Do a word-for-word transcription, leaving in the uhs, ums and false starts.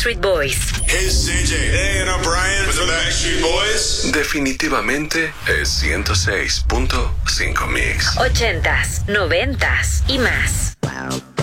Backstreet Boys. Hey, it's C J. Hey, and I'm Brian with the Backstreet Boys. Definitivamente es ciento seis punto cinco Mix. Ochentas, noventas y más.